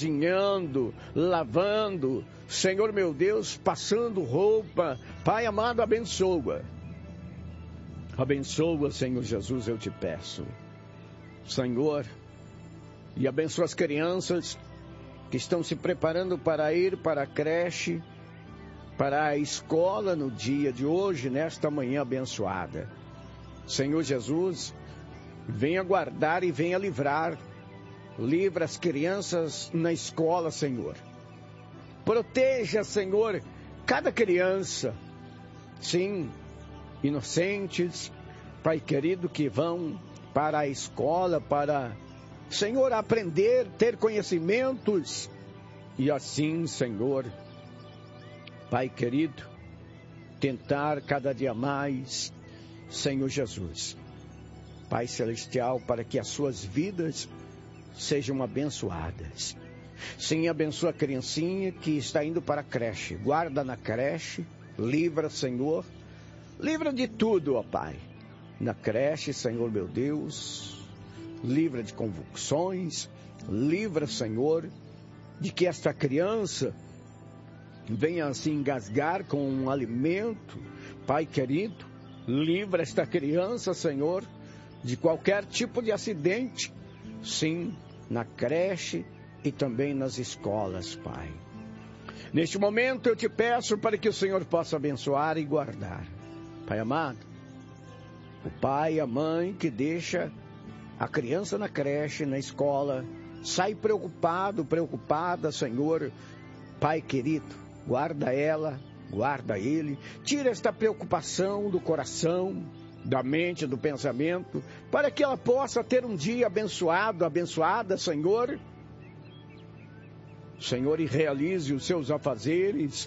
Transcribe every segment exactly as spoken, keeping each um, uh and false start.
cozinhando, lavando, Senhor meu Deus, passando roupa. Pai amado, abençoa. Abençoa, Senhor Jesus, eu te peço. Senhor, e abençoa as crianças que estão se preparando para ir para a creche, para a escola no dia de hoje, nesta manhã abençoada. Senhor Jesus, venha guardar e venha livrar. Livra as crianças na escola, Senhor. Proteja, Senhor, cada criança. Sim, inocentes, Pai querido, que vão para a escola, para, Senhor, aprender, ter conhecimentos. E assim, Senhor, Pai querido, tentar cada dia mais, Senhor Jesus, Pai celestial, para que as suas vidas sejam abençoadas. Sim, abençoa a criancinha que está indo para a creche. Guarda na creche, livra, Senhor, livra de tudo, ó Pai. Na creche, Senhor meu Deus, livra de convulsões, livra, Senhor, de que esta criança venha se engasgar com um alimento. Pai querido, livra esta criança, Senhor, de qualquer tipo de acidente. Sim, na creche e também nas escolas, Pai. Neste momento eu te peço para que o Senhor possa abençoar e guardar. Pai amado, o pai e a mãe que deixa a criança na creche, na escola, sai preocupado, preocupada, Senhor, Pai querido, guarda ela, guarda ele, tira esta preocupação do coração, da mente, do pensamento, para que ela possa ter um dia abençoado, abençoada, Senhor. Senhor, e realize os seus afazeres,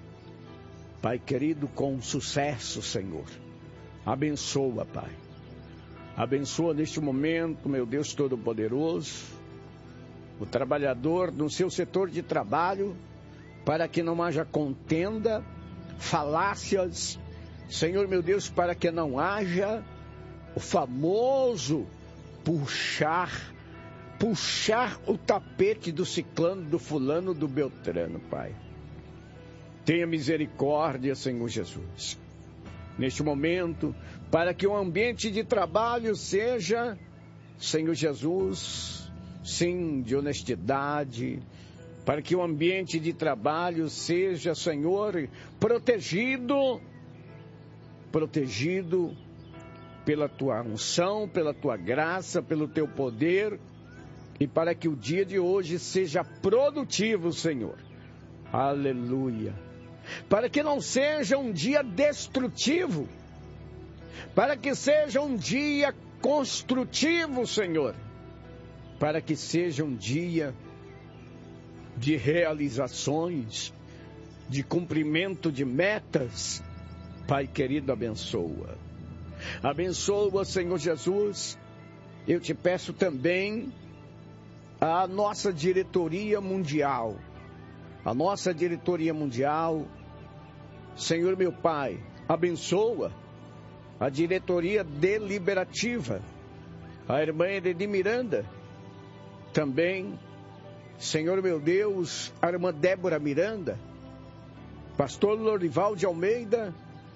Pai querido, com sucesso, Senhor. Abençoa, Pai. Abençoa neste momento, meu Deus Todo-Poderoso, o trabalhador no seu setor de trabalho, para que não haja contenda, falácias, Senhor meu Deus, para que não haja o famoso puxar, puxar o tapete do ciclano, do fulano, do beltrano, Pai. Tenha misericórdia, Senhor Jesus. Neste momento, para que o ambiente de trabalho seja, Senhor Jesus, sim, de honestidade, para que o ambiente de trabalho seja, Senhor, protegido, protegido pela tua unção, pela tua graça, pelo teu poder, e para que o dia de hoje seja produtivo, Senhor. Aleluia. Para que não seja um dia destrutivo, para que seja um dia construtivo, Senhor. Para que seja um dia de realizações, de cumprimento de metas. Pai querido, abençoa. Abençoa, Senhor Jesus. Eu te peço também a nossa diretoria mundial. A nossa diretoria mundial, Senhor meu Pai, abençoa a diretoria deliberativa, a irmã Edith Miranda, também, Senhor meu Deus, a irmã Débora Miranda, pastor Lorival de Almeida,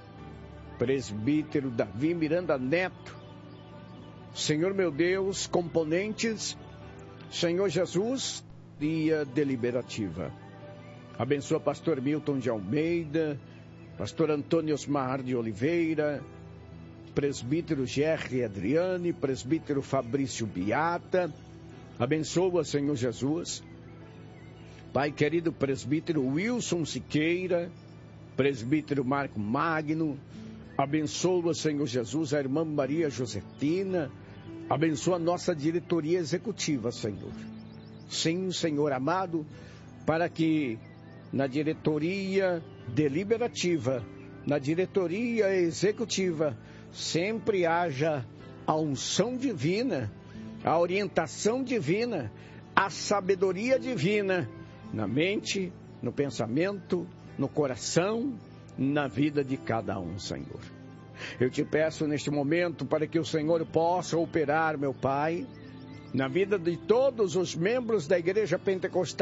presbítero Davi Miranda Neto, Senhor meu Deus, componentes, Senhor Jesus, dia deliberativa. Abençoa pastor Milton de Almeida, pastor Antônio Osmar de Oliveira, presbítero Gerry Adriane, presbítero Fabrício Biata. Abençoa, Senhor Jesus, Pai querido, presbítero Wilson Siqueira, presbítero Marco Magno. Abençoa, Senhor Jesus, a irmã Maria Josefina. Abençoa a nossa diretoria executiva, Senhor. Sim, Senhor amado, para que na diretoria deliberativa, na diretoria executiva, sempre haja a unção divina, a orientação divina, a sabedoria divina, na mente, no pensamento, no coração, na vida de cada um, Senhor. Eu te peço neste momento para que o Senhor possa operar, meu Pai, na vida de todos os membros da Igreja Pentecostal